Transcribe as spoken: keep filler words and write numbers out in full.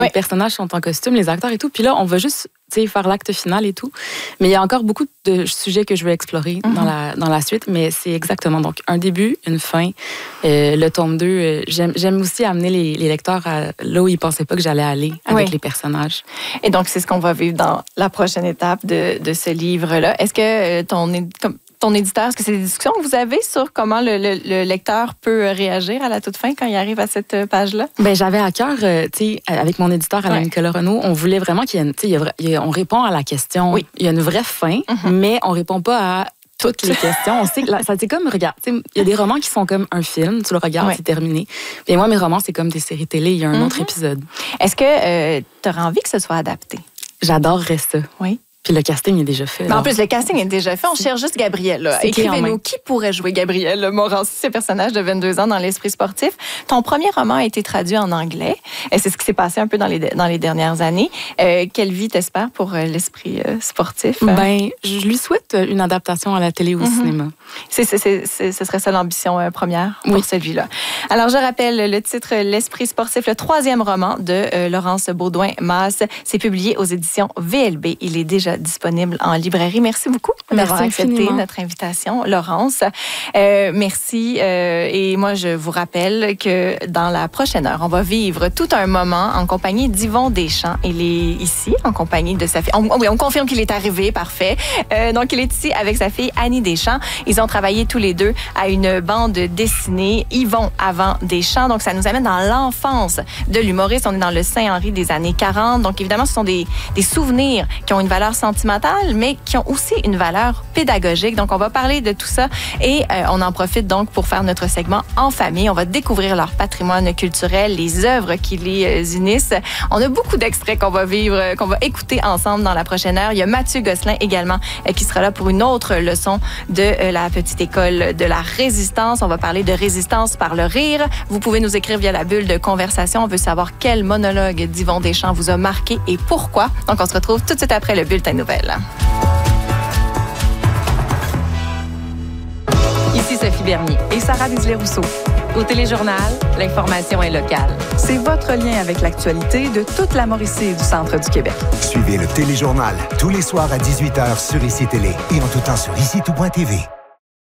Oui. Les personnages sont en costume, les acteurs et tout. Puis là, on va juste faire l'acte final et tout. Mais il y a encore beaucoup de sujets que je veux explorer mm-hmm. dans, la, dans la suite. Mais c'est exactement donc un début, une fin. Euh, le tome deux, euh, j'aime, j'aime aussi amener les, les lecteurs à là où ils ne pensaient pas que j'allais aller avec oui. les personnages. Et donc, c'est ce qu'on va vivre dans la prochaine étape de, de ce livre-là. Est-ce que ton, comme, ton éditeur, est-ce que c'est des discussions que vous avez sur comment le, le, le lecteur peut réagir à la toute fin quand il arrive à cette page-là? Bien, j'avais à cœur, euh, tu sais, avec mon éditeur, Alain ouais. Nicolas Renaud, on voulait vraiment qu'il y ait une, tu sais, on répond à la question. Oui. Il y a une vraie fin, mm-hmm. mais on répond pas à toutes les questions. On sait que là, ça c'est comme, regarde, il y a des romans qui sont comme un film, tu le regardes, ouais. c'est terminé. Et moi, mes romans, c'est comme des séries télé, il y a un mm-hmm. autre épisode. Est-ce que euh, tu aurais envie que ce soit adapté? J'adorerais ça. Oui. Puis le casting est déjà fait. Mais en plus, le casting est déjà fait. On cherche juste Gabrielle. Là. Écrivez-nous qui pourrait jouer Gabrielle Morancy, ce personnage de vingt-deux ans dans l'esprit sportif. Ton premier roman a été traduit en anglais. Et c'est ce qui s'est passé un peu dans les, dans les dernières années. Euh, quelle vie t'espères pour euh, l'esprit euh, sportif? Ben, je lui souhaite une adaptation à la télé ou au mm-hmm. cinéma. C'est, c'est, c'est, c'est, ce serait ça l'ambition euh, première pour oui. celui-là. Alors, je rappelle le titre L'esprit sportif, le troisième roman de euh, Laurence Beaudoin-Masse. C'est publié aux éditions V L B. Il est déjà disponible en librairie. Merci beaucoup d'avoir accepté infiniment. Notre invitation, Laurence. Euh, merci. Euh, et moi, je vous rappelle que dans la prochaine heure, on va vivre tout un moment en compagnie d'Yvon Deschamps. Il est ici en compagnie de sa fille. On, oui, on confirme qu'il est arrivé, parfait. Euh, donc, il est ici avec sa fille Annie Deschamps. Ils ont travaillé tous les deux à une bande dessinée, Yvon avant Deschamps. Donc, ça nous amène dans l'enfance de l'humoriste. On est dans le Saint-Henri des années quarante. Donc, évidemment, ce sont des, des souvenirs qui ont une valeur sentimentale, mais qui ont aussi une valeur pédagogique. Donc, on va parler de tout ça et euh, on en profite donc pour faire notre segment en famille. On va découvrir leur patrimoine culturel, les œuvres qui les euh, unissent. On a beaucoup d'extraits qu'on va vivre, euh, qu'on va écouter ensemble dans la prochaine heure. Il y a Mathieu Gosselin également euh, qui sera là pour une autre leçon de euh, la petite école de la résistance. On va parler de résistance par le rire. Vous pouvez nous écrire via la bulle de conversation. On veut savoir quel monologue d'Yvon Deschamps vous a marqué et pourquoi. Donc, on se retrouve tout de suite après le bulletin de nouvelles. Ici Sophie Bernier et Sarah Disley-Rousseau. Au Téléjournal, l'information est locale. C'est votre lien avec l'actualité de toute la Mauricie et du centre du Québec. Suivez le Téléjournal tous les soirs à dix-huit heures sur I C I Télé et en tout temps sur ici tout point T V.